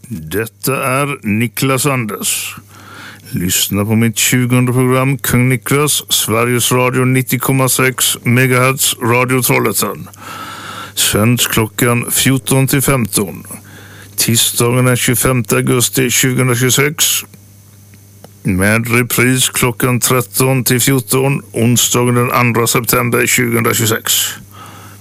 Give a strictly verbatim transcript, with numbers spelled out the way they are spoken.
Detta är Niklas Anders. Lyssna på mitt tjugonde program Kung Niklas, Sveriges Radio nittio komma sex megahertz, Radio Trollhättan. Sänds klockan fjorton till femton. Tisdagen den tjugofemte augusti tjugohundratjugosex. Med repris klockan tretton till fjorton. Onsdagen den andra september tjugohundratjugosex.